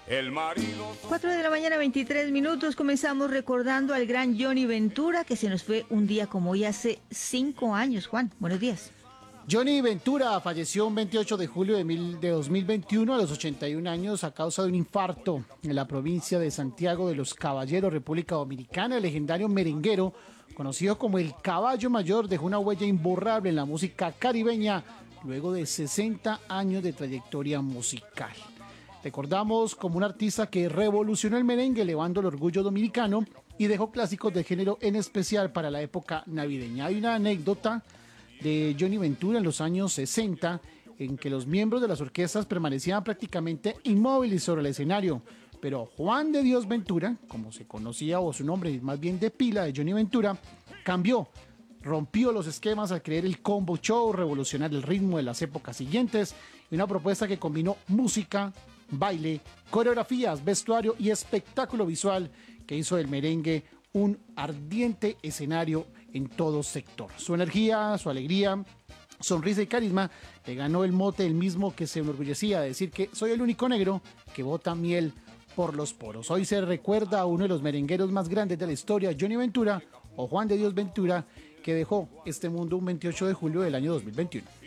El marido... 4 de la mañana, 23 minutos. Comenzamos recordando al gran Johnny Ventura, que se nos fue un día como hoy hace 5 años. Juan, buenos días. Johnny Ventura falleció un 28 de julio de 2021 a los 81 años a causa de un infarto en la provincia de Santiago de los Caballeros, República Dominicana. El legendario merenguero, conocido como el Caballo Mayor, dejó una huella imborrable en la música caribeña luego de 60 años de trayectoria musical. Recordamos como un artista que revolucionó el merengue elevando el orgullo dominicano y dejó clásicos del género, en especial para la época navideña. Hay una anécdota de Johnny Ventura en los años 60 en que los miembros de las orquestas permanecían prácticamente inmóviles sobre el escenario, pero Juan de Dios Ventura, como se conocía, o su nombre más bien de pila de Johnny Ventura, rompió los esquemas al crear el combo show, revolucionar el ritmo de las épocas siguientes y una propuesta que combinó música, baile, coreografías, vestuario y espectáculo visual que hizo del merengue un ardiente escenario en todo sector. Su energía, su alegría, sonrisa y carisma le ganó el mote el mismo que se enorgullecía de decir que soy el único negro que bota miel por los poros. Hoy se recuerda a uno de los merengueros más grandes de la historia, Johnny Ventura, o Juan de Dios Ventura, que dejó este mundo un 28 de julio del año 2021.